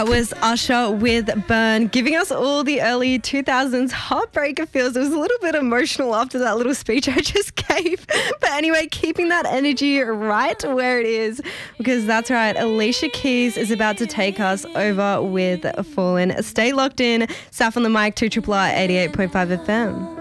That was Usher with Burn, giving us all the early 2000s heartbreaker feels. It was a little bit emotional after that little speech I just gave. But anyway, keeping that energy right where it is, because that's right, Alicia Keys is about to take us over with Fallen. Stay locked in. Saf on the mic, 2RRR 88.5 FM.